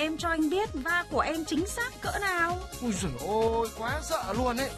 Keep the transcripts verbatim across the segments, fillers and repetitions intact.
em cho anh biết va của em chính xác cỡ nào. Ui giời ôi, quá sợ luôn ấy.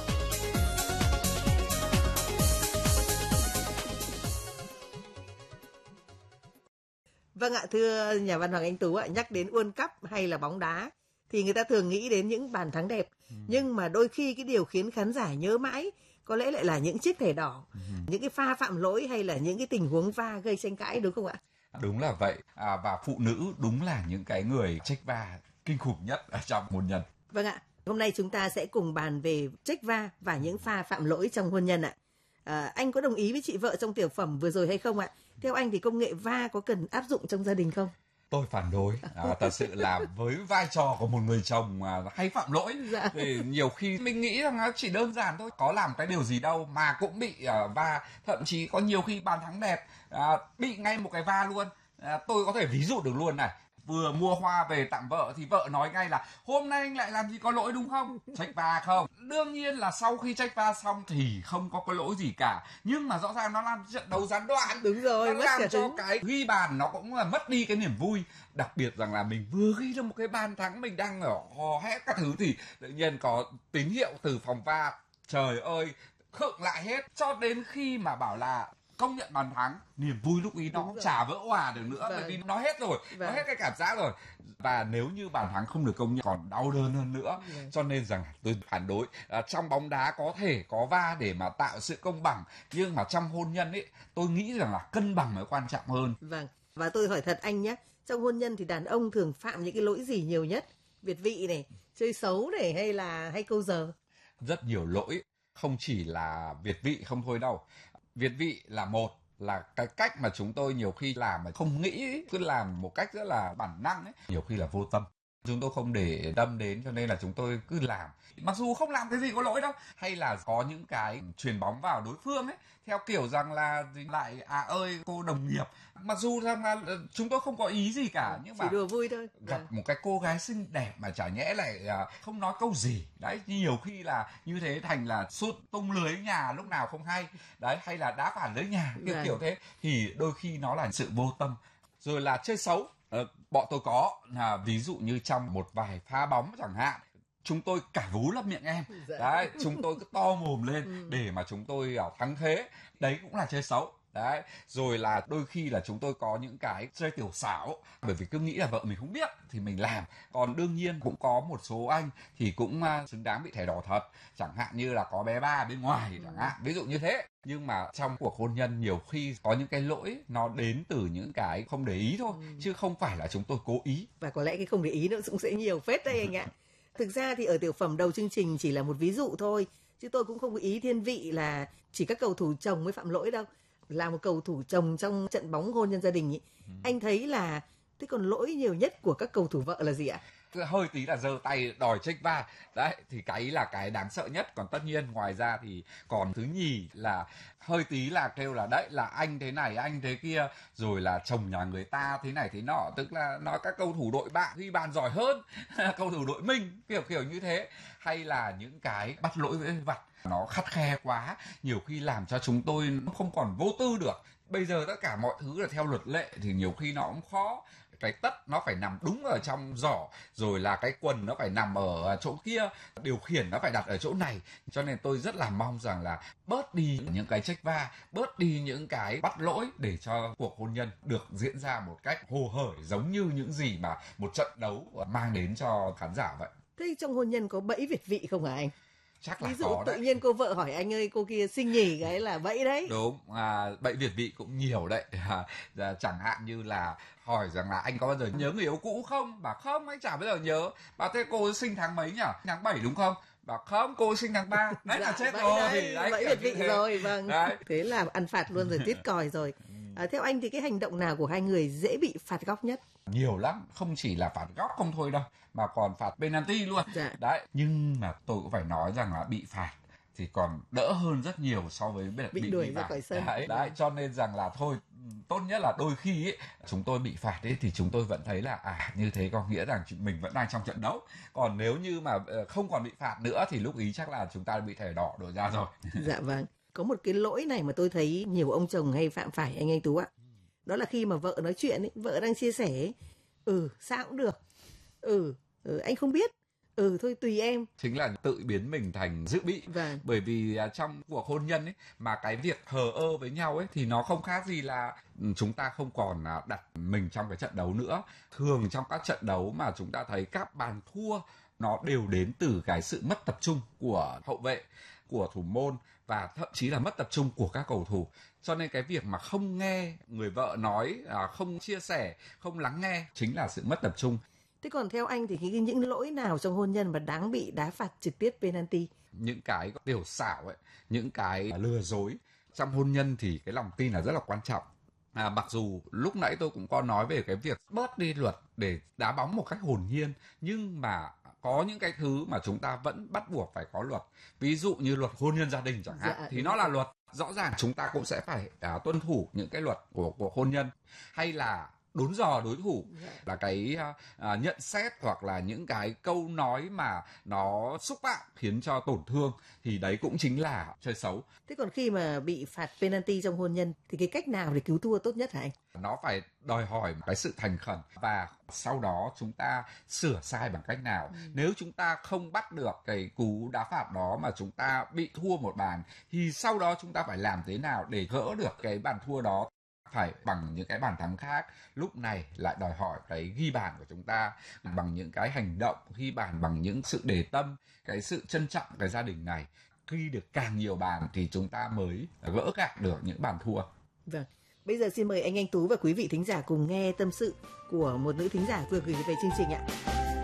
Vâng ạ, thưa nhà văn Hoàng Anh Tú ạ, nhắc đến World Cup hay là bóng đá thì người ta thường nghĩ đến những bàn thắng đẹp, ừ. nhưng mà đôi khi cái điều khiến khán giả nhớ mãi có lẽ lại là những chiếc thẻ đỏ, ừ. những cái pha phạm lỗi hay là những cái tình huống va gây tranh cãi, đúng không ạ? Đúng là vậy, à, và phụ nữ đúng là những cái người trách va kinh khủng nhất ở trong hôn nhân. Vâng ạ, hôm nay chúng ta sẽ cùng bàn về trách va và những pha phạm lỗi trong hôn nhân ạ. À, anh có đồng ý với chị vợ trong tiểu phẩm vừa rồi hay không ạ? Theo anh thì công nghệ va có cần áp dụng trong gia đình không? Tôi phản đối. À, thật sự là với vai trò của một người chồng mà hay phạm lỗi, dạ. thì nhiều khi mình nghĩ rằng nó chỉ đơn giản thôi, có làm cái điều gì đâu mà cũng bị uh, va. Thậm chí có nhiều khi bàn thắng đẹp uh, bị ngay một cái va luôn. Uh, tôi có thể ví dụ được luôn này. Vừa mua hoa về tặng vợ thì vợ nói ngay là hôm nay anh lại làm gì có lỗi đúng không? Trách va không? Đương nhiên là sau khi trách va xong thì không có cái lỗi gì cả. Nhưng mà rõ ràng nó làm trận đấu gián đoạn. Đúng rồi, nó làm cho tính. Cái ghi bàn nó cũng là mất đi cái niềm vui. Đặc biệt rằng là mình vừa ghi được một cái bàn thắng, mình đang ở hò hét các thứ thì tự nhiên có tín hiệu từ phòng va. Trời ơi, khựng lại hết. Cho đến khi mà bảo là công nhận bàn thắng, niềm vui lúc ý nó cũng chả vỡ hòa được nữa, vâng. bởi vì nó hết rồi, vâng. nó hết cái cảm giác rồi. Và nếu như bàn thắng không được công nhận còn đau đớn hơn nữa, vâng. cho nên rằng tôi phản đối. À, trong bóng đá có thể có va để mà tạo sự công bằng, nhưng mà trong hôn nhân ấy, tôi nghĩ rằng là cân bằng mới quan trọng hơn. Vâng. Và tôi hỏi thật anh nhé, trong hôn nhân thì đàn ông thường phạm những cái lỗi gì nhiều nhất? Việt vị này, chơi xấu này, hay là hay câu giờ? Rất nhiều lỗi, không chỉ là việt vị không thôi đâu. Việt vị là một, là cái cách mà chúng tôi nhiều khi làm mà không nghĩ, cứ làm một cách rất là bản năng ấy, nhiều khi là vô tâm. Chúng tôi không để tâm đến cho nên là chúng tôi cứ làm. Mặc dù không làm cái gì có lỗi đâu. Hay là có những cái chuyền bóng vào đối phương ấy, theo kiểu rằng là lại à ơi cô đồng nghiệp. Mặc dù rằng là chúng tôi không có ý gì cả, nhưng mà chỉ đùa vui thôi. Gặp một cái cô gái xinh đẹp mà chả nhẽ lại không nói câu gì. Đấy, nhiều khi là như thế thành là sút tung lưới nhà lúc nào không hay. Đấy, hay là đá phản lưới nhà, kiểu kiểu thế. Thì đôi khi nó là sự vô tâm. Rồi là chơi xấu. Ờ, bọn tôi có là ví dụ như trong một vài pha bóng chẳng hạn, chúng tôi cả vú lấp miệng em, dạ. đấy, chúng tôi cứ to mồm lên ừ. để mà chúng tôi thắng thế, đấy cũng là chơi xấu. Đấy, rồi là đôi khi là chúng tôi có những cái chơi tiểu xảo, bởi vì cứ nghĩ là vợ mình không biết thì mình làm. Còn đương nhiên cũng có một số anh thì cũng uh, xứng đáng bị thẻ đỏ thật, chẳng hạn như là có bé ba bên ngoài chẳng hạn, ví dụ như thế. Nhưng mà trong cuộc hôn nhân nhiều khi có những cái lỗi nó đến từ những cái không để ý thôi, ừ. chứ không phải là chúng tôi cố ý. Và có lẽ cái không để ý nó cũng sẽ nhiều phết đây anh ạ. Thực ra thì ở tiểu phẩm đầu chương trình chỉ là một ví dụ thôi, chứ tôi cũng không có ý thiên vị là chỉ các cầu thủ chồng mới phạm lỗi đâu. Là một cầu thủ chồng trong trận bóng hôn nhân gia đình ý, ừ. anh thấy là thế còn lỗi nhiều nhất của các cầu thủ vợ là gì ạ? Hơi tí là giơ tay đòi trách va, đấy thì cái là cái đáng sợ nhất. Còn tất nhiên ngoài ra thì còn thứ nhì là hơi tí là kêu là đấy là anh thế này anh thế kia, rồi là chồng nhà người ta thế này thế nọ, tức là nói các cầu thủ đội bạn ghi bàn giỏi hơn cầu thủ đội mình, kiểu kiểu như thế. Hay là những cái bắt lỗi với vặt nó khắt khe quá, nhiều khi làm cho chúng tôi không còn vô tư được. Bây giờ tất cả mọi thứ là theo luật lệ thì nhiều khi nó cũng khó. Cái tất nó phải nằm đúng ở trong giỏ, rồi là cái quần nó phải nằm ở chỗ kia, điều khiển nó phải đặt ở chỗ này. Cho nên tôi rất là mong rằng là bớt đi những cái trách va, bớt đi những cái bắt lỗi để cho cuộc hôn nhân được diễn ra một cách hồ hởi, giống như những gì mà một trận đấu mang đến cho khán giả vậy. Thế trong hôn nhân có bẫy việt vị không hả anh? Chắc là ví dụ có tự đấy. nhiên cô vợ hỏi anh ơi cô kia xinh nhỉ, cái là bẫy đấy. Đúng, à, bẫy việt vị cũng nhiều đấy. À, chẳng hạn như là hỏi rằng là anh có bao giờ nhớ người yêu cũ không? Bảo không, anh chả bao giờ nhớ. Bảo thế cô sinh tháng mấy nhỉ? Tháng bảy đúng không? Bảo không, cô sinh tháng ba. Đấy dạ, là chết rồi. Đấy, đấy, bẫy việt vị thế. Rồi, vâng. Đấy. Thế là ăn phạt luôn rồi, tiết còi rồi. À, theo anh thì cái hành động nào của hai người dễ bị phạt góc nhất? Nhiều lắm, không chỉ là phạt góc không thôi đâu, mà còn phạt penalty luôn. Dạ. Đấy, nhưng mà tôi cũng phải nói rằng là bị phạt thì còn đỡ hơn rất nhiều so với bị, bị, bị đuổi ra khỏi sân. Đấy, đấy, cho nên rằng là thôi, tốt nhất là đôi khi ấy, chúng tôi bị phạt ấy thì chúng tôi vẫn thấy là à như thế có nghĩa rằng mình vẫn đang trong trận đấu. Còn nếu như mà không còn bị phạt nữa thì lúc ý chắc là chúng ta bị thẻ đỏ đổi ra rồi. Dạ vâng. Có một cái lỗi này mà tôi thấy nhiều ông chồng hay phạm phải anh Anh Tú ạ. Đó là khi mà vợ nói chuyện ấy, vợ đang chia sẻ ấy, ừ sao cũng được, Ừ, ừ anh không biết. Ừ thôi tùy em. Chính là tự biến mình thành dự bị. Vâng. Bởi vì trong cuộc hôn nhân ấy mà cái việc hờ ơ với nhau ấy thì nó không khác gì là chúng ta không còn đặt mình trong cái trận đấu nữa. Thường trong các trận đấu mà chúng ta thấy các bàn thua nó đều đến từ cái sự mất tập trung của hậu vệ, của thủ môn và thậm chí là mất tập trung của các cầu thủ. Cho nên cái việc mà không nghe người vợ nói, không chia sẻ, không lắng nghe chính là sự mất tập trung. Thế còn theo anh thì những lỗi nào trong hôn nhân mà đáng bị đá phạt trực tiếp penalty? Những cái tiểu xảo ấy, những cái lừa dối trong hôn nhân thì cái lòng tin là rất là quan trọng. À, mặc dù lúc nãy tôi cũng có nói về cái việc bớt đi luật để đá bóng một cách hồn nhiên, nhưng mà có những cái thứ mà chúng ta vẫn bắt buộc phải có luật. Ví dụ như luật hôn nhân gia đình chẳng hạn, dạ, thì nó là luật. Rõ ràng chúng ta cũng sẽ phải à, tuân thủ những cái luật của, của hôn nhân. Hay là đốn giò đối thủ, là cái à, nhận xét hoặc là những cái câu nói mà nó xúc phạm khiến cho tổn thương, thì đấy cũng chính là chơi xấu. Thế còn khi mà bị phạt penalty trong hôn nhân thì cái cách nào để cứu thua tốt nhất hả anh? Nó phải đòi hỏi cái sự thành khẩn và sau đó chúng ta sửa sai bằng cách nào. Ừ. Nếu chúng ta không bắt được cái cú đá phạt đó mà chúng ta bị thua một bàn thì sau đó chúng ta phải làm thế nào để gỡ được cái bàn thua đó, phải bằng những cái bàn thắng khác. Lúc này lại đòi hỏi cái ghi bàn của chúng ta bằng những cái hành động ghi bàn, bằng những sự để tâm, cái sự trân trọng cái gia đình này. Ghi được càng nhiều bàn thì chúng ta mới gỡ gạc được những bàn thua. Vâng. Bây giờ xin mời anh Anh Tú và quý vị thính giả cùng nghe tâm sự của một nữ thính giả vừa gửi về chương trình ạ.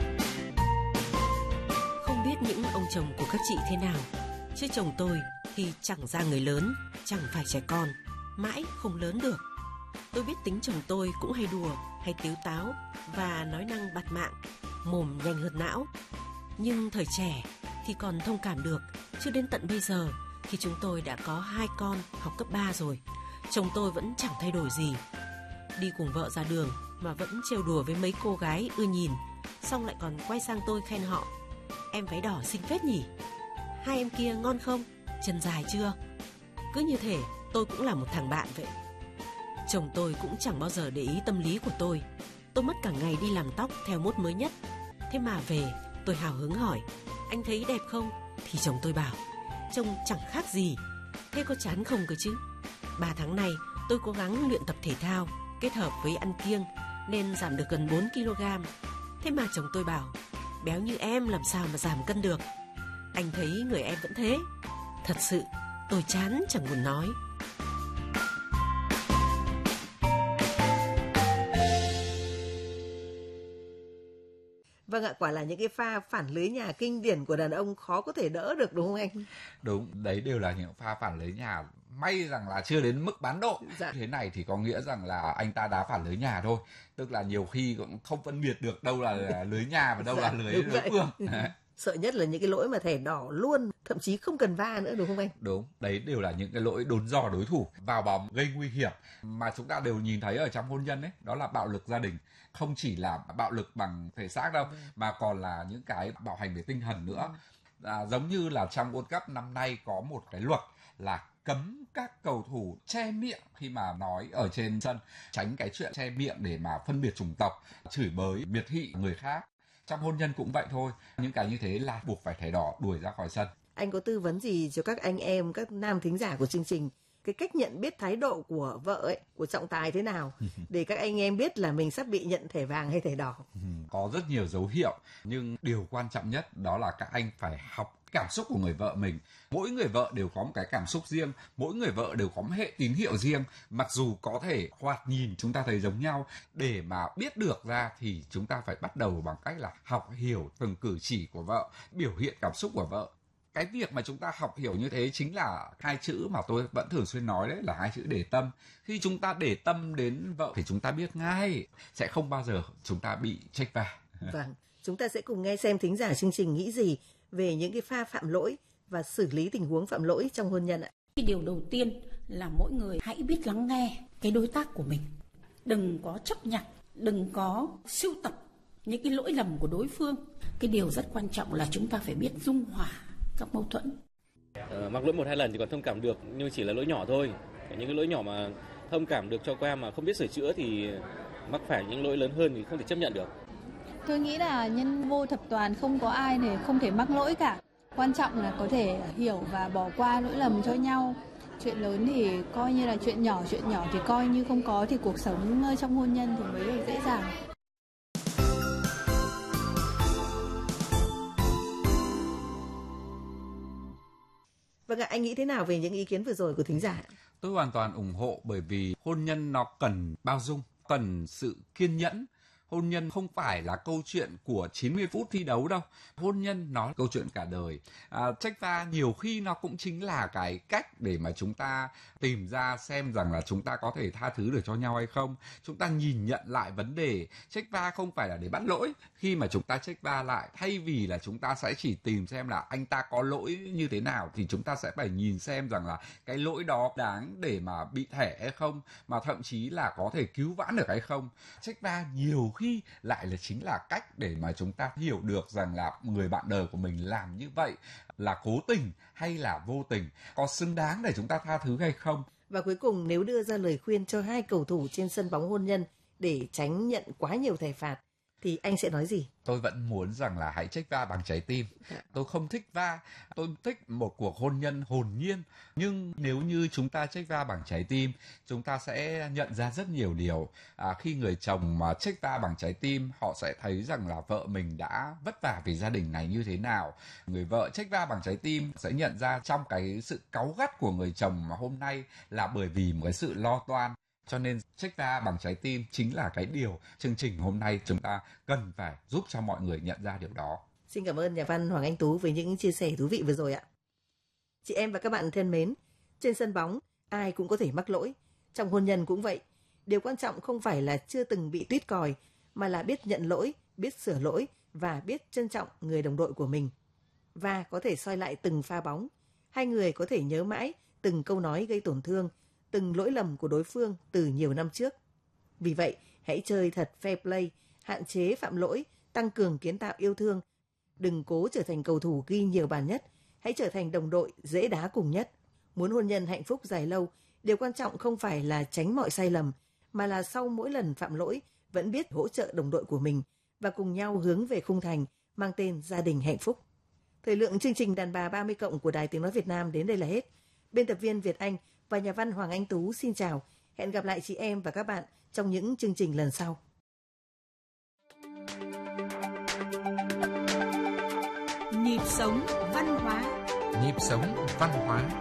Không biết những ông chồng của các chị thế nào, chứ chồng tôi thì chẳng ra người lớn, chẳng phải trẻ con, mãi không lớn được. Tôi biết tính chồng tôi cũng hay đùa, hay tếu táo và nói năng bạt mạng, mồm nhanh hơn não. Nhưng thời trẻ thì còn thông cảm được, chứ đến tận bây giờ khi chúng tôi đã có hai con học cấp ba rồi, chồng tôi vẫn chẳng thay đổi gì. Đi cùng vợ ra đường mà vẫn trêu đùa với mấy cô gái ưa nhìn, xong lại còn quay sang tôi khen họ: em váy đỏ xinh phết nhỉ, hai em kia ngon không, chân dài chưa. Cứ như thể tôi cũng là một thằng bạn vậy. Chồng tôi cũng chẳng bao giờ để ý tâm lý của tôi. Tôi mất cả ngày đi làm tóc theo mốt mới nhất. Thế mà về tôi hào hứng hỏi: anh thấy đẹp không? Thì chồng tôi bảo: trông chẳng khác gì. Thế có chán không cơ chứ? Ba tháng nay tôi cố gắng luyện tập thể thao kết hợp với ăn kiêng nên giảm được gần bốn ki lô gam. Thế mà chồng tôi bảo: béo như em làm sao mà giảm cân được. Anh thấy người em vẫn thế. Thật sự tôi chán chẳng buồn nói. Vâng ạ, quả là những cái pha phản lưới nhà kinh điển của đàn ông khó có thể đỡ được, đúng không anh? Đúng, đấy đều là những pha phản lưới nhà. May rằng là chưa đến mức bán độ. Dạ. Thế này thì có nghĩa rằng là anh ta đá phản lưới nhà thôi. Tức là nhiều khi cũng không phân biệt được đâu là lưới nhà và đâu dạ, là lưới đối phương. Sợ nhất là những cái lỗi mà thẻ đỏ luôn, thậm chí không cần va nữa, đúng không anh? Đúng, đấy đều là những cái lỗi đốn giò đối thủ, vào bóng gây nguy hiểm mà chúng ta đều nhìn thấy ở trong hôn nhân ấy, đó là bạo lực gia đình. Không chỉ là bạo lực bằng thể xác đâu, mà còn là những cái bạo hành về tinh thần nữa. À, giống như là trong World Cup năm nay có một cái luật là cấm các cầu thủ che miệng khi mà nói ở trên sân, tránh cái chuyện che miệng để mà phân biệt chủng tộc, chửi bới, miệt thị người khác. Trong hôn nhân cũng vậy thôi, những cái như thế là buộc phải thẻ đỏ, đuổi ra khỏi sân. Anh có tư vấn gì cho các anh em, các nam thính giả của chương trình, cái cách nhận biết thái độ của vợ ấy, của trọng tài thế nào để các anh em biết là mình sắp bị nhận thẻ vàng hay thẻ đỏ? Có rất nhiều dấu hiệu, nhưng điều quan trọng nhất đó là các anh phải học cảm xúc của người vợ mình. Mỗi người vợ đều có một cái cảm xúc riêng, mỗi người vợ đều có một hệ tín hiệu riêng. Mặc dù có thể thoạt nhìn chúng ta thấy giống nhau, để mà biết được ra thì chúng ta phải bắt đầu bằng cách là học hiểu từng cử chỉ của vợ, biểu hiện cảm xúc của vợ. Cái việc mà chúng ta học hiểu như thế chính là hai chữ mà tôi vẫn thường xuyên nói, đấy là hai chữ để tâm. Khi chúng ta để tâm đến vợ thì chúng ta biết ngay, sẽ không bao giờ chúng ta bị trách vả. Vâng, chúng ta sẽ cùng nghe xem thính giả chương trình nghĩ gì về những cái pha phạm lỗi và xử lý tình huống phạm lỗi trong hôn nhân ạ. Cái điều đầu tiên là mỗi người hãy biết lắng nghe cái đối tác của mình. Đừng có chấp nhặt, đừng có sưu tập những cái lỗi lầm của đối phương. Cái điều rất quan trọng là chúng ta phải biết dung hòa các mâu thuẫn. Ờ, mắc lỗi một hai lần thì còn thông cảm được, nhưng chỉ là lỗi nhỏ thôi. Những cái lỗi nhỏ mà thông cảm được cho qua mà không biết sửa chữa thì mắc phải những lỗi lớn hơn thì không thể chấp nhận được. Tôi nghĩ là nhân vô thập toàn, không có ai để không thể mắc lỗi cả. Quan trọng là có thể hiểu và bỏ qua lỗi lầm cho nhau. Chuyện lớn thì coi như là chuyện nhỏ, chuyện nhỏ thì coi như không có, thì cuộc sống trong hôn nhân thì mới được dễ dàng. Vâng ạ, anh nghĩ thế nào về những ý kiến vừa rồi của thính giả? Tôi hoàn toàn ủng hộ, bởi vì hôn nhân nó cần bao dung, cần sự kiên nhẫn. Hôn nhân không phải là câu chuyện của chín mươi phút thi đấu đâu. Hôn nhân nó là câu chuyện cả đời. À, trách va nhiều khi nó cũng chính là cái cách để mà chúng ta tìm ra xem rằng là chúng ta có thể tha thứ được cho nhau hay không. Chúng ta nhìn nhận lại vấn đề. Trách va không phải là để bắt lỗi. Khi mà chúng ta trách va lại, thay vì là chúng ta sẽ chỉ tìm xem là anh ta có lỗi như thế nào, thì chúng ta sẽ phải nhìn xem rằng là cái lỗi đó đáng để mà bị thẻ hay không, mà thậm chí là có thể cứu vãn được hay không. Trách va nhiều khi lại là chính là cách để mà chúng ta hiểu được rằng là người bạn đời của mình làm như vậy là cố tình hay là vô tình, có xứng đáng để chúng ta tha thứ hay không. Và cuối cùng, nếu đưa ra lời khuyên cho hai cầu thủ trên sân bóng hôn nhân để tránh nhận quá nhiều thẻ phạt, thì anh sẽ nói gì? Tôi vẫn muốn rằng là hãy trách va bằng trái tim. Tôi không thích va, tôi thích một cuộc hôn nhân hồn nhiên. Nhưng nếu như chúng ta trách va bằng trái tim, chúng ta sẽ nhận ra rất nhiều điều. À, khi người chồng mà trách va bằng trái tim, họ sẽ thấy rằng là vợ mình đã vất vả vì gia đình này như thế nào. Người vợ trách va bằng trái tim sẽ nhận ra trong cái sự cáu gắt của người chồng mà hôm nay là bởi vì một cái sự lo toan. Cho nên trách va bằng trái tim chính là cái điều chương trình hôm nay chúng ta cần phải giúp cho mọi người nhận ra điều đó. Xin cảm ơn nhà văn Hoàng Anh Tú với những chia sẻ thú vị vừa rồi ạ. Chị em và các bạn thân mến, trên sân bóng ai cũng có thể mắc lỗi, trong hôn nhân cũng vậy. Điều quan trọng không phải là chưa từng bị tuýt còi, mà là biết nhận lỗi, biết sửa lỗi và biết trân trọng người đồng đội của mình. Và có thể soi lại từng pha bóng, hai người có thể nhớ mãi từng câu nói gây tổn thương, từng lỗi lầm của đối phương từ nhiều năm trước. Vì vậy, hãy chơi thật fair play, hạn chế phạm lỗi, tăng cường kiến tạo yêu thương. Đừng cố trở thành cầu thủ ghi nhiều bàn nhất, hãy trở thành đồng đội dễ đá cùng nhất. Muốn hôn nhân hạnh phúc dài lâu, điều quan trọng không phải là tránh mọi sai lầm, mà là sau mỗi lần phạm lỗi, vẫn biết hỗ trợ đồng đội của mình và cùng nhau hướng về khung thành mang tên gia đình hạnh phúc. Thời lượng chương trình Đàn bà ba mươi cộng của Đài Tiếng Nói Việt Nam đến đây là hết. Biên tập viên Việt Anh và nhà văn Hoàng Anh Tú xin chào. Hẹn gặp lại chị em và các bạn trong những chương trình lần sau. Nhịp sống văn hóa. Nhịp sống văn hóa.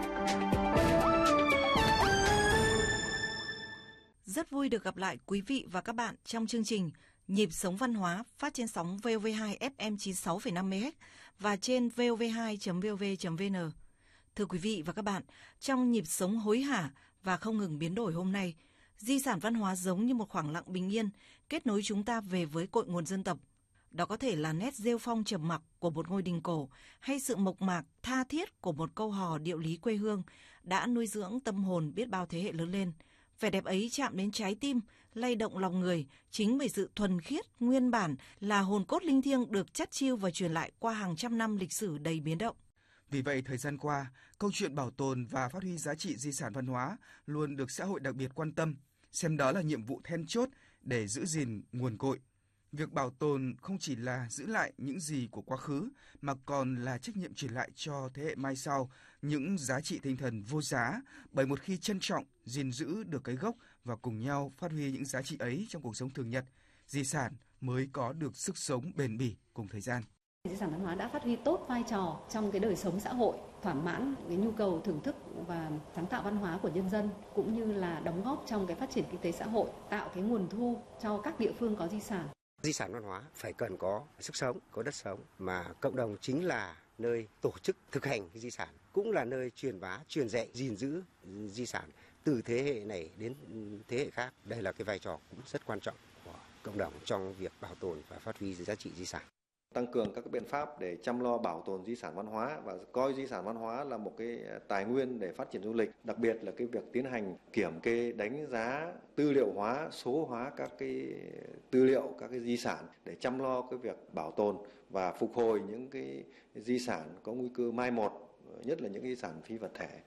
Rất vui được gặp lại quý vị và các bạn trong chương trình Nhịp sống văn hóa phát trên sóng vê o vê hai ép em chín mươi sáu phẩy năm mê ga héc và trên vê o vê hai chấm vê o vê chấm vê en. Thưa quý vị và các bạn, trong nhịp sống hối hả và không ngừng biến đổi hôm nay, di sản văn hóa giống như một khoảng lặng bình yên, kết nối chúng ta về với cội nguồn dân tộc. Đó có thể là nét rêu phong trầm mặc của một ngôi đình cổ hay sự mộc mạc, tha thiết của một câu hò điệu lý quê hương đã nuôi dưỡng tâm hồn biết bao thế hệ lớn lên. Vẻ đẹp ấy chạm đến trái tim, lay động lòng người, chính bởi sự thuần khiết, nguyên bản là hồn cốt linh thiêng được chắt chiu và truyền lại qua hàng trăm năm lịch sử đầy biến động. Vì vậy, thời gian qua, câu chuyện bảo tồn và phát huy giá trị di sản văn hóa luôn được xã hội đặc biệt quan tâm, xem đó là nhiệm vụ then chốt để giữ gìn nguồn cội. Việc bảo tồn không chỉ là giữ lại những gì của quá khứ, mà còn là trách nhiệm truyền lại cho thế hệ mai sau những giá trị tinh thần vô giá, bởi một khi trân trọng, gìn giữ được cái gốc và cùng nhau phát huy những giá trị ấy trong cuộc sống thường nhật, di sản mới có được sức sống bền bỉ cùng thời gian. Di sản văn hóa đã phát huy tốt vai trò trong cái đời sống xã hội, thỏa mãn cái nhu cầu thưởng thức và sáng tạo văn hóa của nhân dân, cũng như là đóng góp trong cái phát triển kinh tế xã hội, tạo cái nguồn thu cho các địa phương có di sản. Di sản văn hóa phải cần có sức sống, có đất sống, mà cộng đồng chính là nơi tổ chức thực hành cái di sản, cũng là nơi truyền bá, truyền dạy, gìn giữ di sản từ thế hệ này đến thế hệ khác. Đây là cái vai trò cũng rất quan trọng của cộng đồng trong việc bảo tồn và phát huy giá trị di sản. Tăng cường các biện pháp để chăm lo bảo tồn di sản văn hóa và coi di sản văn hóa là một cái tài nguyên để phát triển du lịch, đặc biệt là cái việc tiến hành kiểm kê, đánh giá, tư liệu hóa, số hóa các cái tư liệu, các cái di sản để chăm lo cái việc bảo tồn và phục hồi những cái di sản có nguy cơ mai một, nhất là những cái di sản phi vật thể.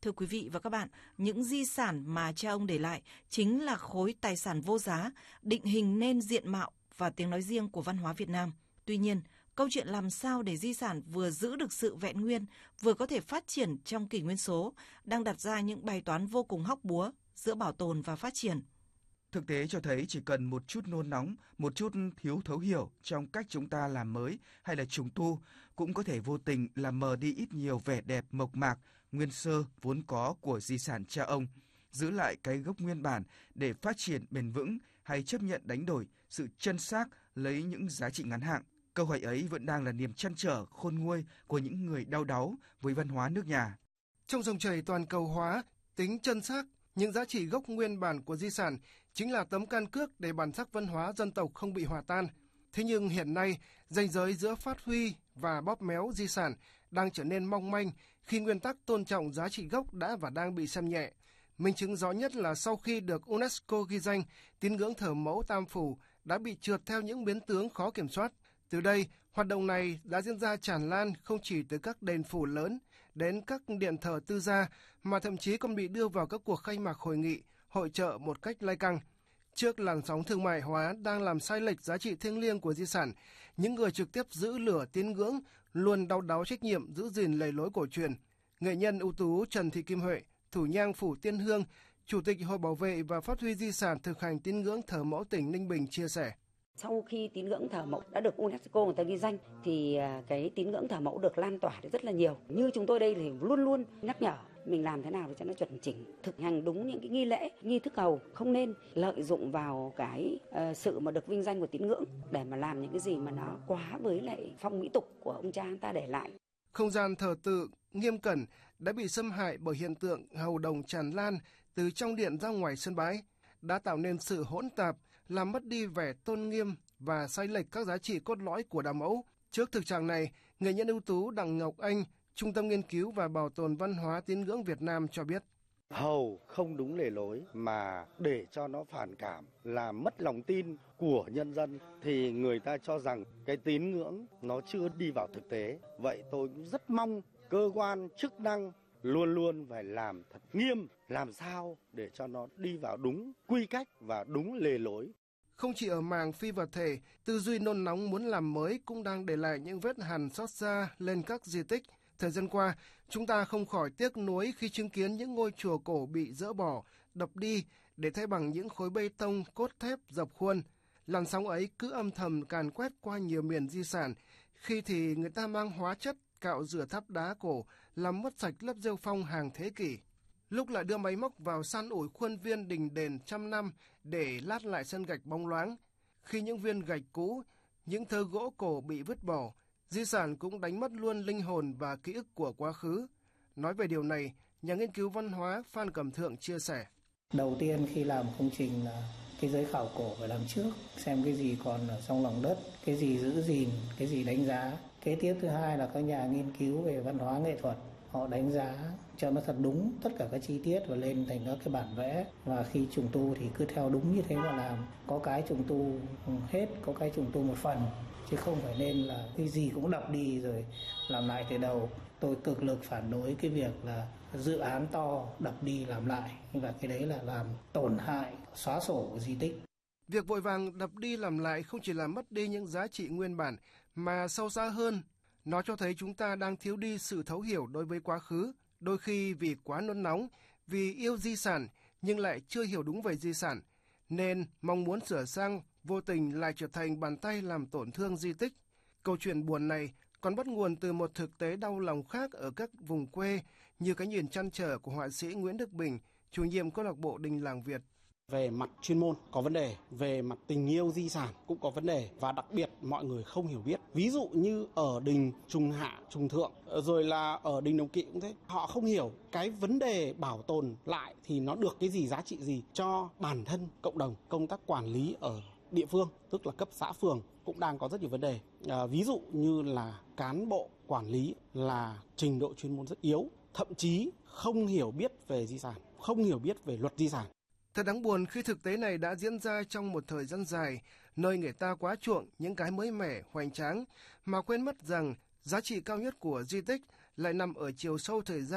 Thưa quý vị và các bạn, những di sản mà cha ông để lại chính là khối tài sản vô giá, định hình nên diện mạo và tiếng nói riêng của văn hóa Việt Nam. Tuy nhiên, câu chuyện làm sao để di sản vừa giữ được sự vẹn nguyên, vừa có thể phát triển trong kỷ nguyên số đang đặt ra những bài toán vô cùng hóc búa giữa bảo tồn và phát triển. Thực tế cho thấy chỉ cần một chút nôn nóng, một chút thiếu thấu hiểu trong cách chúng ta làm mới hay là trùng tu cũng có thể vô tình làm mờ đi ít nhiều vẻ đẹp mộc mạc, nguyên sơ vốn có của di sản cha ông. Giữ lại cái gốc nguyên bản để phát triển bền vững hay chấp nhận đánh đổi sự chân xác lấy những giá trị ngắn hạn. Câu hỏi ấy vẫn đang là niềm trăn trở khôn nguôi của những người đau đáu với văn hóa nước nhà. Trong dòng chảy toàn cầu hóa, tính chân xác, những giá trị gốc nguyên bản của di sản chính là tấm can cước để bản sắc văn hóa dân tộc không bị hòa tan. Thế nhưng hiện nay, ranh giới giữa phát huy và bóp méo di sản đang trở nên mong manh khi nguyên tắc tôn trọng giá trị gốc đã và đang bị xem nhẹ. Minh chứng rõ nhất là sau khi được UNESCO ghi danh, tín ngưỡng thờ mẫu Tam Phủ đã bị trượt theo những biến tướng khó kiểm soát. Từ đây, hoạt động này đã diễn ra tràn lan không chỉ từ các đền phủ lớn đến các điện thờ tư gia, mà thậm chí còn bị đưa vào các cuộc khai mạc hội nghị, hội chợ một cách lai căng. Trước làn sóng thương mại hóa đang làm sai lệch giá trị thiêng liêng của di sản, những người trực tiếp giữ lửa tín ngưỡng luôn đau đáu trách nhiệm giữ gìn lề lối cổ truyền. Nghệ nhân ưu tú Trần Thị Kim Huệ, thủ nhang phủ Tiên Hương, Chủ tịch Hội Bảo vệ và Phát huy Di sản thực hành tín ngưỡng thờ mẫu tỉnh Ninh Bình chia sẻ. Sau khi tín ngưỡng thờ mẫu đã được UNESCO người ta ghi danh thì cái tín ngưỡng thờ mẫu được lan tỏa rất là nhiều. Như chúng tôi đây thì luôn luôn nhắc nhở mình làm thế nào để cho nó chuẩn chỉnh, thực hành đúng những cái nghi lễ, nghi thức hầu, không nên lợi dụng vào cái uh, sự mà được vinh danh của tín ngưỡng để mà làm những cái gì mà nó quá với lại phong mỹ tục của ông cha ta để lại. Không gian thờ tự nghiêm cẩn đã bị xâm hại bởi hiện tượng hầu đồng tràn lan từ trong điện ra ngoài sân bãi, đã tạo nên sự hỗn tạp, làm mất đi vẻ tôn nghiêm và sai lệch các giá trị cốt lõi của đạo mẫu. Trước thực trạng này, nghệ nhân ưu tú Đặng Ngọc Anh, Trung tâm Nghiên cứu và Bảo tồn Văn hóa Tín ngưỡng Việt Nam cho biết. Hầu không đúng lề lối mà để cho nó phản cảm, làm mất lòng tin của nhân dân thì người ta cho rằng cái tín ngưỡng nó chưa đi vào thực tế. Vậy tôi cũng rất mong cơ quan chức năng luôn luôn phải làm thật nghiêm, làm sao để cho nó đi vào đúng quy cách và đúng lề lối. Không chỉ ở mảng phi vật thể, tư duy nôn nóng muốn làm mới cũng đang để lại những vết hằn xót xa lên các di tích. Thời gian qua, chúng ta không khỏi tiếc nuối khi chứng kiến những ngôi chùa cổ bị dỡ bỏ, đập đi để thay bằng những khối bê tông, cốt thép dập khuôn. Làn sóng ấy cứ âm thầm càn quét qua nhiều miền di sản, khi thì người ta mang hóa chất cạo rửa tháp đá cổ, làm mất sạch lớp rêu phong hàng thế kỷ. Lúc lại đưa máy móc vào san ủi khuôn viên đình đền trăm năm để lát lại sân gạch bóng loáng. Khi những viên gạch cũ, những thớ gỗ cổ bị vứt bỏ, di sản cũng đánh mất luôn linh hồn và ký ức của quá khứ. Nói về điều này, nhà nghiên cứu văn hóa Phan Cẩm Thượng chia sẻ. Đầu tiên khi làm công trình là cái giới khảo cổ phải làm trước, xem cái gì còn ở trong lòng đất, cái gì giữ gìn, cái gì đánh giá. Kế tiếp thứ hai là các nhà nghiên cứu về văn hóa nghệ thuật. Họ đánh giá cho nó thật đúng tất cả các chi tiết và lên thành các cái bản vẽ. Và khi trùng tu thì cứ theo đúng như thế mà làm. Có cái trùng tu hết, có cái trùng tu một phần. Chứ không phải nên là cái gì cũng đập đi rồi làm lại từ đầu. Tôi cực lực phản đối cái việc là dự án to đập đi làm lại. Và cái đấy là làm tổn hại, xóa sổ của di tích. Việc vội vàng đập đi làm lại không chỉ làm mất đi những giá trị nguyên bản, mà sâu xa hơn, nó cho thấy chúng ta đang thiếu đi sự thấu hiểu đối với quá khứ, đôi khi vì quá nôn nóng, vì yêu di sản nhưng lại chưa hiểu đúng về di sản, nên mong muốn sửa sang vô tình lại trở thành bàn tay làm tổn thương di tích. Câu chuyện buồn này còn bắt nguồn từ một thực tế đau lòng khác ở các vùng quê, như cái nhìn trăn trở của họa sĩ Nguyễn Đức Bình, chủ nhiệm câu lạc bộ Đình Làng Việt. Về mặt chuyên môn có vấn đề, về mặt tình yêu di sản cũng có vấn đề, và đặc biệt mọi người không hiểu biết. Ví dụ như ở đình Trùng Hạ, Trùng Thượng, rồi là ở đình Đồng Kỵ cũng thế. Họ không hiểu cái vấn đề bảo tồn lại thì nó được cái gì, giá trị gì cho bản thân cộng đồng. Công tác quản lý ở địa phương, tức là cấp xã phường cũng đang có rất nhiều vấn đề. À, ví dụ như là cán bộ quản lý là trình độ chuyên môn rất yếu, thậm chí không hiểu biết về di sản, không hiểu biết về luật di sản. Thật đáng buồn khi thực tế này đã diễn ra trong một thời gian dài, nơi người ta quá chuộng những cái mới mẻ, hoành tráng, mà quên mất rằng giá trị cao nhất của di tích lại nằm ở chiều sâu thời gian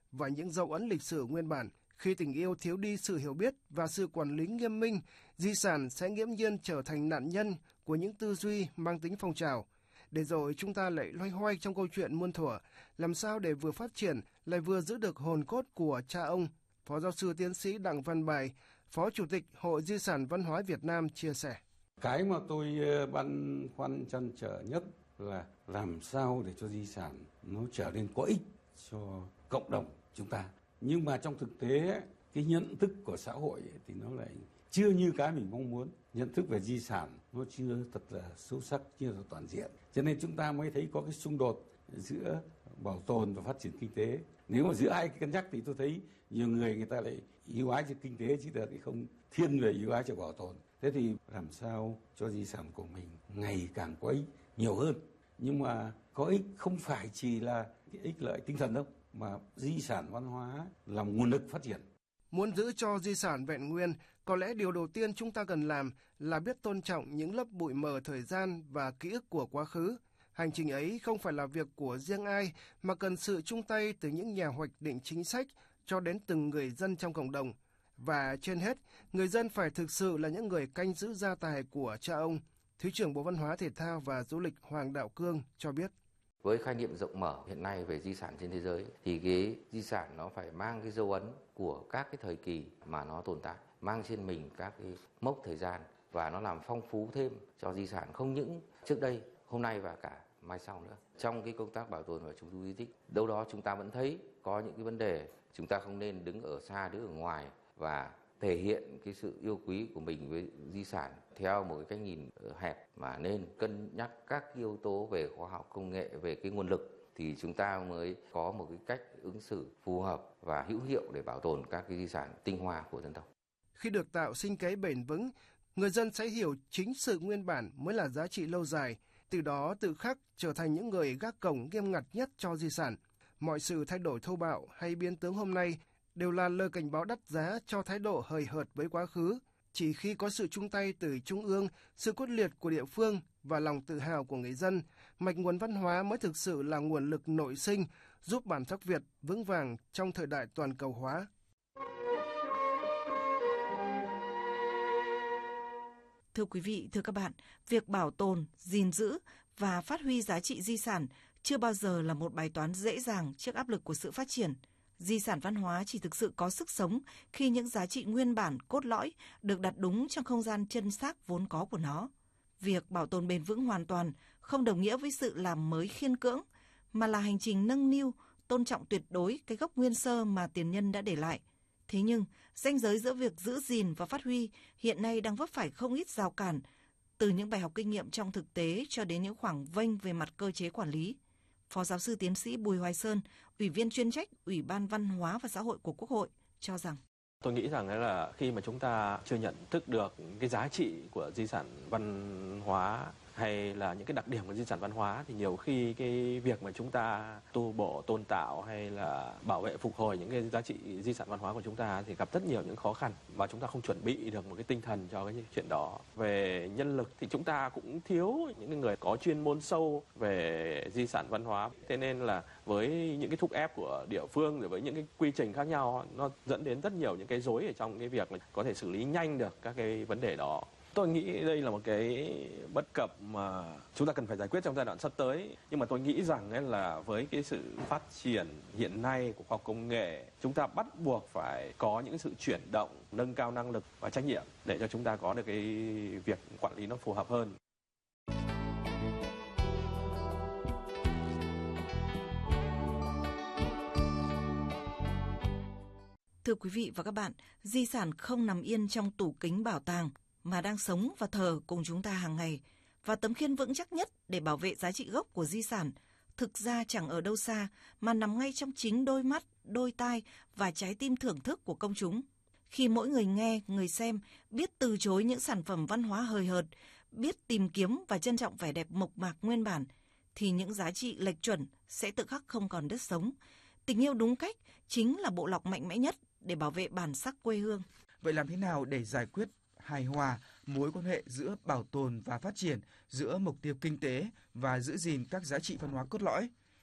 và những dấu ấn lịch sử nguyên bản. Khi tình yêu thiếu đi sự hiểu biết và sự quản lý nghiêm minh, di sản sẽ nghiễm nhiên trở thành nạn nhân của những tư duy mang tính phong trào. Để rồi chúng ta lại loay hoay trong câu chuyện muôn thuở, làm sao để vừa phát triển lại vừa giữ được hồn cốt của cha ông. Phó giáo sư tiến sĩ Đặng Văn Bài, Phó Chủ tịch Hội Di sản Văn hóa Việt Nam chia sẻ. Cái mà tôi băn khoăn trăn trở nhất là làm sao để cho di sản nó trở nên có ích cho cộng đồng chúng ta. Nhưng mà trong thực tế, cái nhận thức của xã hội thì nó lại chưa như cái mình mong muốn. Nhận thức về di sản nó chưa thật là sâu sắc, chưa là toàn diện. Cho nên chúng ta mới thấy có cái xung đột giữa bảo tồn và phát triển kinh tế. Nếu mà giữa hai cái cân nhắc thì tôi thấy nhiều người người ta lại ưu ái cho kinh tế chứ là không thiên về ưu ái cho bảo tồn. Thế thì làm sao cho di sản của mình ngày càng có ích nhiều hơn. Nhưng mà có ích không phải chỉ là cái ích lợi tinh thần đâu, mà di sản văn hóa là nguồn lực phát triển. Muốn giữ cho di sản vẹn nguyên, có lẽ điều đầu tiên chúng ta cần làm là biết tôn trọng những lớp bụi mờ thời gian và ký ức của quá khứ. Hành trình ấy không phải là việc của riêng ai, mà cần sự chung tay từ những nhà hoạch định chính sách cho đến từng người dân trong cộng đồng. Và trên hết, người dân phải thực sự là những người canh giữ gia tài của cha ông. Thứ trưởng Bộ Văn hóa Thể thao và Du lịch Hoàng Đạo Cương cho biết. Với khái niệm rộng mở hiện nay về di sản trên thế giới thì cái di sản nó phải mang cái dấu ấn của các cái thời kỳ mà nó tồn tại, mang trên mình các cái mốc thời gian và nó làm phong phú thêm cho di sản không những trước đây, hôm nay và cả mai sau nữa. Trong cái công tác bảo tồn và trùng tu di tích, đâu đó chúng ta vẫn thấy có những cái vấn đề chúng ta không nên đứng ở xa, đứng ở ngoài và thể hiện cái sự yêu quý của mình với di sản theo một cái cách nhìn hẹp, mà nên cân nhắc các yếu tố về khoa học công nghệ, về cái nguồn lực thì chúng ta mới có một cái cách ứng xử phù hợp và hữu hiệu để bảo tồn các cái di sản tinh hoa của dân tộc. Khi được tạo sinh kế bền vững, người dân sẽ hiểu chính sự nguyên bản mới là giá trị lâu dài, từ đó tự khắc trở thành những người gác cổng nghiêm ngặt nhất cho di sản. Mọi sự thay đổi thô bạo hay biến tướng hôm nay đều là lời cảnh báo đắt giá cho thái độ hời hợt với quá khứ. Chỉ khi có sự chung tay từ trung ương, sự quyết liệt của địa phương và lòng tự hào của người dân, mạch nguồn văn hóa mới thực sự là nguồn lực nội sinh, giúp bản sắc Việt vững vàng trong thời đại toàn cầu hóa. Thưa quý vị, thưa các bạn, việc bảo tồn, gìn giữ và phát huy giá trị di sản chưa bao giờ là một bài toán dễ dàng trước áp lực của sự phát triển. Di sản văn hóa chỉ thực sự có sức sống khi những giá trị nguyên bản, cốt lõi được đặt đúng trong không gian chân xác vốn có của nó. Việc bảo tồn bền vững hoàn toàn không đồng nghĩa với sự làm mới khiên cưỡng, mà là hành trình nâng niu, tôn trọng tuyệt đối cái gốc nguyên sơ mà tiền nhân đã để lại. Thế nhưng, ranh giới giữa việc giữ gìn và phát huy hiện nay đang vấp phải không ít rào cản, từ những bài học kinh nghiệm trong thực tế cho đến những khoảng vênh về mặt cơ chế quản lý. Phó giáo sư tiến sĩ Bùi Hoài Sơn, Ủy viên chuyên trách Ủy ban Văn hóa và Xã hội của Quốc hội, cho rằng tôi nghĩ rằng là khi mà chúng ta chưa nhận thức được cái giá trị của di sản văn hóa hay là những cái đặc điểm của di sản văn hóa thì nhiều khi cái việc mà chúng ta tu bổ, tôn tạo hay là bảo vệ, phục hồi những cái giá trị di sản văn hóa của chúng ta thì gặp rất nhiều những khó khăn và chúng ta không chuẩn bị được một cái tinh thần cho cái chuyện đó. Về nhân lực thì chúng ta cũng thiếu những người có chuyên môn sâu về di sản văn hóa. Thế nên là với những cái thúc ép của địa phương rồi với những cái quy trình khác nhau, nó dẫn đến rất nhiều những cái rối ở trong cái việc mà có thể xử lý nhanh được các cái vấn đề đó. Tôi nghĩ đây là một cái bất cập mà chúng ta cần phải giải quyết trong giai đoạn sắp tới. Nhưng mà tôi nghĩ rằng ấy là với cái sự phát triển hiện nay của khoa học công nghệ, chúng ta bắt buộc phải có những sự chuyển động, nâng cao năng lực và trách nhiệm để cho chúng ta có được cái việc quản lý nó phù hợp hơn. Thưa quý vị và các bạn, di sản không nằm yên trong tủ kính bảo tàng, mà đang sống và thờ cùng chúng ta hàng ngày. Và tấm khiên vững chắc nhất để bảo vệ giá trị gốc của di sản thực ra chẳng ở đâu xa mà nằm ngay trong chính đôi mắt, đôi tai và trái tim thưởng thức của công chúng. Khi mỗi người nghe, người xem biết từ chối những sản phẩm văn hóa hời hợt, biết tìm kiếm và trân trọng vẻ đẹp mộc mạc nguyên bản, thì những giá trị lệch chuẩn sẽ tự khắc không còn đất sống. Tình yêu đúng cách chính là bộ lọc mạnh mẽ nhất để bảo vệ bản sắc quê hương. Vậy làm thế nào để giải quyết hài hòa mối quan hệ giữa bảo tồn và phát triển, giữa mục tiêu kinh tế và giữ gìn các giá trị văn hóa cốt lõi?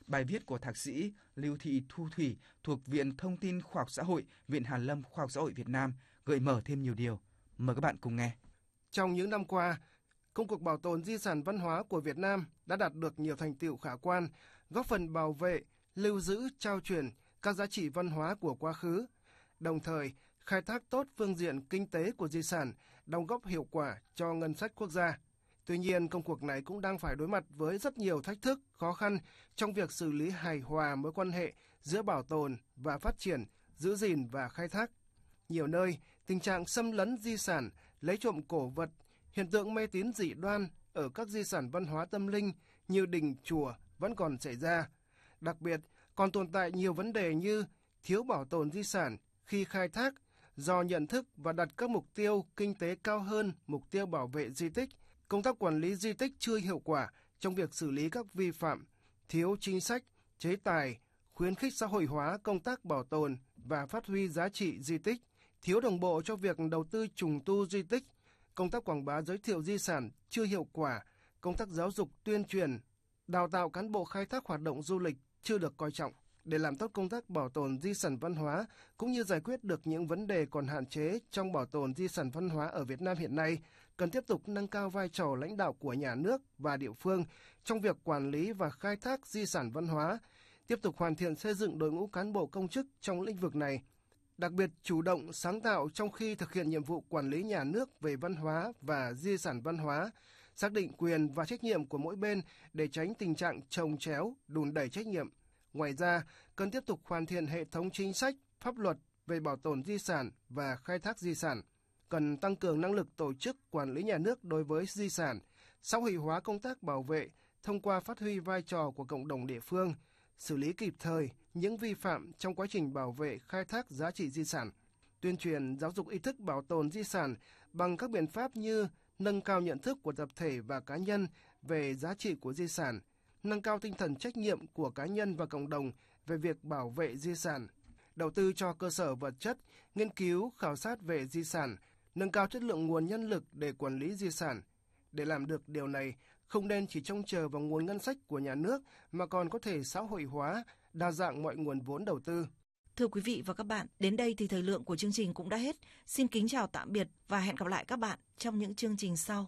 Bài viết của Thạc sĩ Lưu Thị Thu Thủy thuộc Viện Thông tin Khoa học Xã hội, Viện Hàn lâm Khoa học Xã hội Việt Nam gợi mở thêm nhiều điều. Mời các bạn cùng nghe. Trong những năm qua, công cuộc bảo tồn di sản văn hóa của Việt Nam đã đạt được nhiều thành tựu khả quan, góp phần bảo vệ, lưu giữ, trao truyền các giá trị văn hóa của quá khứ, đồng thời khai thác tốt phương diện kinh tế của di sản, đóng góp hiệu quả cho ngân sách quốc gia. Tuy nhiên, công cuộc này cũng đang phải đối mặt với rất nhiều thách thức, khó khăn trong việc xử lý hài hòa mối quan hệ giữa bảo tồn và phát triển, giữ gìn và khai thác. Nhiều nơi, tình trạng xâm lấn di sản, lấy trộm cổ vật, hiện tượng mê tín dị đoan ở các di sản văn hóa tâm linh như đình, chùa vẫn còn xảy ra. Đặc biệt, còn tồn tại nhiều vấn đề như thiếu bảo tồn di sản khi khai thác do nhận thức và đặt các mục tiêu kinh tế cao hơn mục tiêu bảo vệ di tích. Công tác quản lý di tích chưa hiệu quả trong việc xử lý các vi phạm, thiếu chính sách, chế tài, khuyến khích xã hội hóa công tác bảo tồn và phát huy giá trị di tích, thiếu đồng bộ cho việc đầu tư trùng tu di tích, công tác quảng bá giới thiệu di sản chưa hiệu quả, công tác giáo dục tuyên truyền, đào tạo cán bộ khai thác hoạt động du lịch chưa được coi trọng. Để làm tốt công tác bảo tồn di sản văn hóa cũng như giải quyết được những vấn đề còn hạn chế trong bảo tồn di sản văn hóa ở Việt Nam hiện nay, cần tiếp tục nâng cao vai trò lãnh đạo của nhà nước và địa phương trong việc quản lý và khai thác di sản văn hóa, tiếp tục hoàn thiện xây dựng đội ngũ cán bộ công chức trong lĩnh vực này. Đặc biệt chủ động sáng tạo trong khi thực hiện nhiệm vụ quản lý nhà nước về văn hóa và di sản văn hóa, xác định quyền và trách nhiệm của mỗi bên để tránh tình trạng chồng chéo, đùn đẩy trách nhiệm. Ngoài ra, cần tiếp tục hoàn thiện hệ thống chính sách, pháp luật về bảo tồn di sản và khai thác di sản. Cần tăng cường năng lực tổ chức quản lý nhà nước đối với di sản, xã hội hóa công tác bảo vệ thông qua phát huy vai trò của cộng đồng địa phương, xử lý kịp thời những vi phạm trong quá trình bảo vệ khai thác giá trị di sản, tuyên truyền giáo dục ý thức bảo tồn di sản bằng các biện pháp như nâng cao nhận thức của tập thể và cá nhân về giá trị của di sản, nâng cao tinh thần trách nhiệm của cá nhân và cộng đồng về việc bảo vệ di sản, đầu tư cho cơ sở vật chất, nghiên cứu, khảo sát về di sản, nâng cao chất lượng nguồn nhân lực để quản lý di sản. Để làm được điều này, không nên chỉ trông chờ vào nguồn ngân sách của nhà nước mà còn có thể xã hội hóa, đa dạng mọi nguồn vốn đầu tư. Thưa quý vị và các bạn, đến đây thì thời lượng của chương trình cũng đã hết. Xin kính chào tạm biệt và hẹn gặp lại các bạn trong những chương trình sau.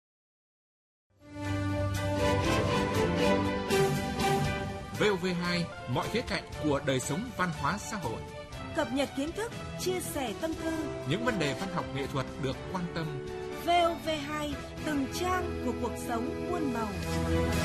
vê o vê hai, mọi khía cạnh của đời sống văn hóa xã hội. Cập nhật kiến thức, chia sẻ tâm tư. Những vấn đề văn học nghệ thuật được quan tâm. vê o vê hai, từng trang của cuộc sống muôn màu.